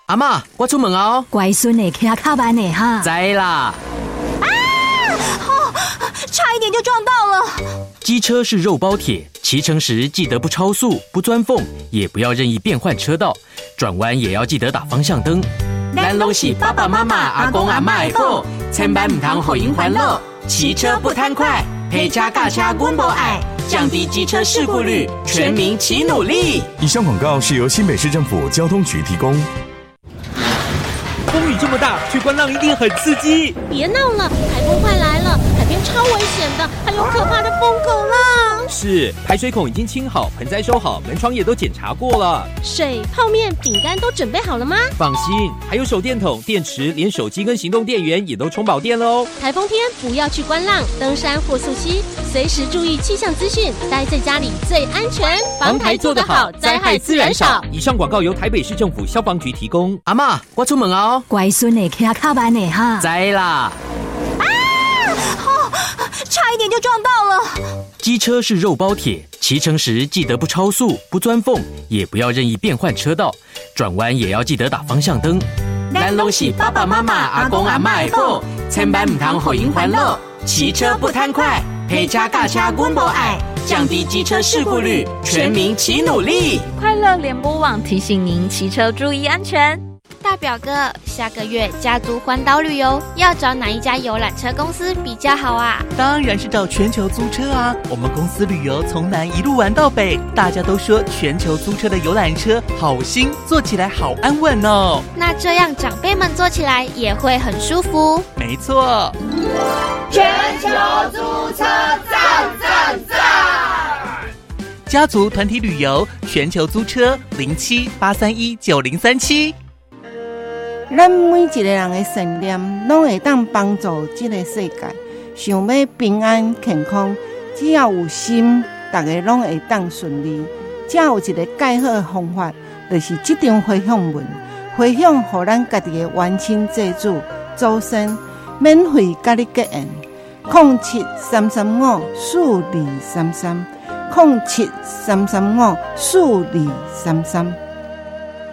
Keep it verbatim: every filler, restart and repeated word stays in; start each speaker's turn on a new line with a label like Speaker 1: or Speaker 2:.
Speaker 1: 阿嬷，我出门哦。
Speaker 2: 乖孙的骑较慢的哈。
Speaker 1: 知啦。
Speaker 2: 啊！哦，差一点就撞到了。
Speaker 1: 机车是肉包铁，骑乘时记得不超速、不钻缝，也不要任意变换车道，转弯也要记得打方向灯。咱拢是爸爸妈妈、阿公阿嬷的宝，千万唔通互因烦恼。骑车不贪快，陪车驾车阮无爱，降低机车事故率，全民齐努力。
Speaker 3: 以上广告是由新北市政府交通局提供。
Speaker 4: 风雨这么大，去观浪一定很刺激。
Speaker 5: 别闹了，台风快来了，海边超危险的，还有可怕的疯狗浪。
Speaker 4: 是，排水孔已经清好，盆栽收好，门窗也都检查过了。
Speaker 5: 水、泡面、饼干都准备好了吗？
Speaker 4: 放心，还有手电筒、电池，连手机跟行动电源也都充饱电了哦。
Speaker 5: 台风天不要去观浪、登山或溯溪，随时注意气象资讯，待在家里最安全。防台做得好，灾害自然少。
Speaker 4: 以上广告由台北市政府消防局提供。
Speaker 1: 阿嬷，我出门哦。
Speaker 2: 乖孙的骑较慢的哈。
Speaker 1: 知啦。
Speaker 2: 啊！哦，差一点就撞到了。
Speaker 1: 机车是肉包铁，骑乘时记得不超速、不钻缝，也不要任意变换车道，转弯也要记得打方向灯。咱拢是爸爸妈妈、阿公阿嬷的宝，千万唔通互因烦恼。骑车不贪快，陪车驾车阮无爱，降低机车事故率，全民齐努力。
Speaker 6: 快乐联播网提醒您骑车注意安全。
Speaker 7: 大表哥，下个月家族环岛旅游要找哪一家游览车公司比较好啊？
Speaker 8: 当然是找全球租车啊！我们公司旅游从南一路玩到北，大家都说全球租车的游览车好新，坐起来好安稳哦。
Speaker 7: 那这样长辈们坐起来也会很舒服。
Speaker 8: 没错，
Speaker 9: 全球租车赞赞赞！
Speaker 8: 家族团体旅游，全球租车零七八三一九零三七。
Speaker 10: 咱每一个人的信念，拢会当帮助这个世界。想要平安健康，只要有心，大家拢会当顺利。只有一个介好的方法，就是这张回向文，回向予咱家己的冤亲债主周生，免费甲你结缘。零七三三五四二三三，零七三三五四二三三。